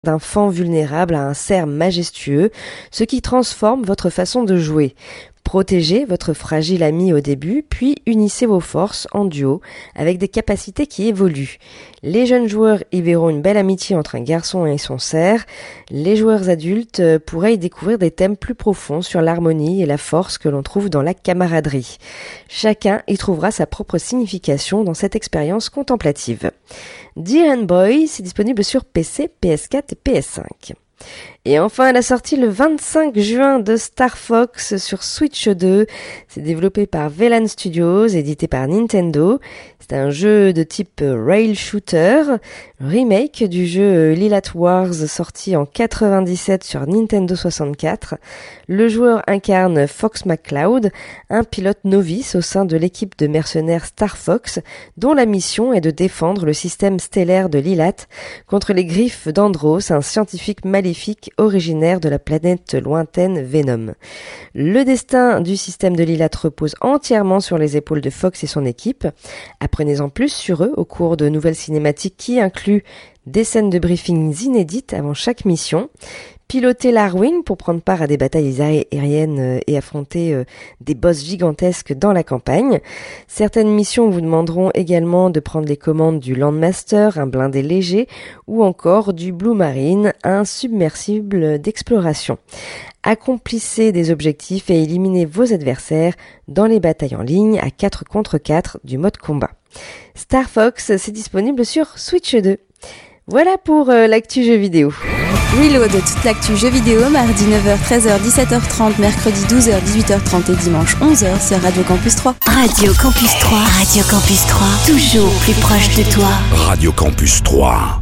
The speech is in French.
d'un faon vulnérable à un cerf majestueux, ce qui transforme votre façon de jouer. Protégez votre fragile ami au début, puis unissez vos forces en duo avec des capacités qui évoluent. Les jeunes joueurs y verront une belle amitié entre un garçon et son cerf. Les joueurs adultes pourraient y découvrir des thèmes plus profonds sur l'harmonie et la force que l'on trouve dans la camaraderie. Chacun y trouvera sa propre signification dans cette expérience contemplative. Deer and Boy, c'est disponible sur PC, PS4 et PS5. Et enfin, elle a sorti le 25 juin de Star Fox sur Switch 2. C'est développé par Velan Studios, édité par Nintendo. C'est un jeu de type rail shooter, remake du jeu Lylat Wars sorti en 97 sur Nintendo 64. Le joueur incarne Fox McCloud, un pilote novice au sein de l'équipe de mercenaires Star Fox, dont la mission est de défendre le système stellaire de Lylat contre les griffes d'Andros, un scientifique maléfique originaire de la planète lointaine Venom. Le destin du système de Lylat repose entièrement sur les épaules de Fox et son équipe. Apprenez-en plus sur eux au cours de nouvelles cinématiques qui incluent des scènes de briefings inédites avant chaque mission. Pilotez l'Arwing pour prendre part à des batailles aériennes et affronter des boss gigantesques dans la campagne. Certaines missions vous demanderont également de prendre les commandes du Landmaster, un blindé léger, ou encore du Blue Marine, un submersible d'exploration. Accomplissez des objectifs et éliminez vos adversaires dans les batailles en ligne à 4 contre 4 du mode combat. Star Fox, c'est disponible sur Switch 2. Voilà pour l'actu jeux vidéo. Reload, toute l'actu jeux vidéo, mardi 9h, 13h, 17h30, mercredi 12h, 18h30 et dimanche 11h sur Radio Campus 3. Radio Campus 3, Radio Campus 3, toujours plus proche de toi. Radio Campus 3.